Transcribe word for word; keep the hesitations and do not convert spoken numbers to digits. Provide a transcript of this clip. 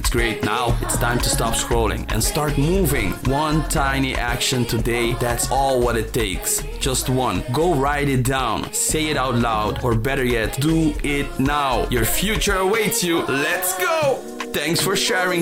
It's great. Now it's time to stop scrolling and start moving. One tiny action today, that's all what it takes. Just one. Go write it down, say it out loud, or better yet, do it now. Your future awaits you. Let's go! Thanks for sharing